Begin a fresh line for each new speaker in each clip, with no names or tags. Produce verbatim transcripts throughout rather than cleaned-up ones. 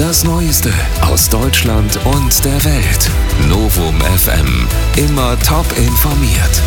Das Neueste aus Deutschland und der Welt. Novum F M. Immer top informiert.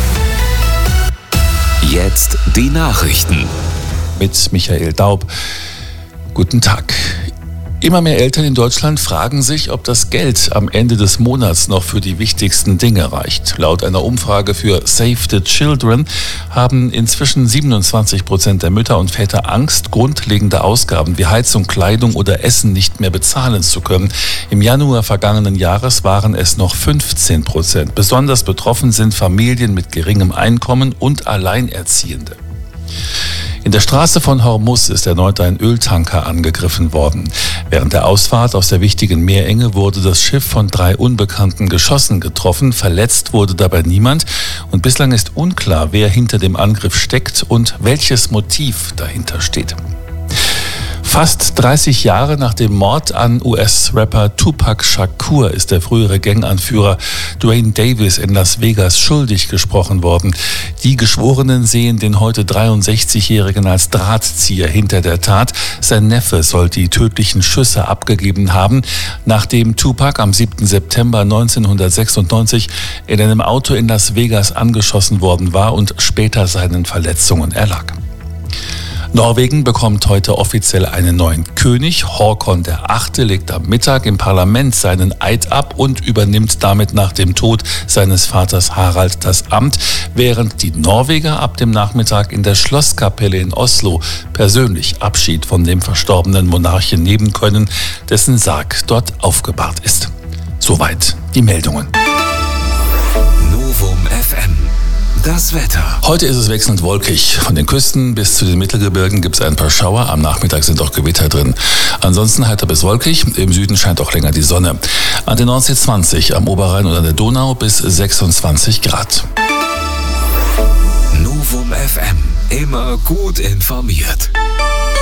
Jetzt die Nachrichten.
Mit Michael Daub. Guten Tag. Immer mehr Eltern in Deutschland fragen sich, ob das Geld am Ende des Monats noch für die wichtigsten Dinge reicht. Laut einer Umfrage für Save the Children haben inzwischen siebenundzwanzig Prozent der Mütter und Väter Angst, grundlegende Ausgaben wie Heizung, Kleidung oder Essen nicht mehr bezahlen zu können. Im Januar vergangenen Jahres waren es noch fünfzehn Prozent. Besonders betroffen sind Familien mit geringem Einkommen und Alleinerziehende. In der Straße von Hormuz ist erneut ein Öltanker angegriffen worden. Während der Ausfahrt aus der wichtigen Meerenge wurde das Schiff von drei unbekannten Geschossen getroffen. Verletzt wurde dabei niemand und bislang ist unklar, wer hinter dem Angriff steckt und welches Motiv dahinter steht. Fast dreißig Jahre nach dem Mord an U S-Rapper Tupac Shakur ist der frühere Ganganführer Duane Davis in Las Vegas schuldig gesprochen worden. Die Geschworenen sehen den heute dreiundsechzigjährigen als Drahtzieher hinter der Tat. Sein Neffe soll die tödlichen Schüsse abgegeben haben, nachdem Tupac am siebten September neunzehnhundertsechsundneunzig in einem Auto in Las Vegas angeschossen worden war und später seinen Verletzungen erlag. Norwegen bekommt heute offiziell einen neuen König. Håkon der Achte legt am Mittag im Parlament seinen Eid ab und übernimmt damit nach dem Tod seines Vaters Harald das Amt, während die Norweger ab dem Nachmittag in der Schlosskapelle in Oslo persönlich Abschied von dem verstorbenen Monarchen nehmen können, dessen Sarg dort aufgebahrt ist. Soweit die Meldungen.
Novum F M. Das Wetter.
Heute ist es wechselnd wolkig. Von den Küsten bis zu den Mittelgebirgen gibt es ein paar Schauer. Am Nachmittag sind auch Gewitter drin. Ansonsten heiter bis wolkig. Im Süden scheint auch länger die Sonne. An der Nordsee zwanzig, am Oberrhein und an der Donau bis sechsundzwanzig Grad.
Novum F M. Immer gut informiert.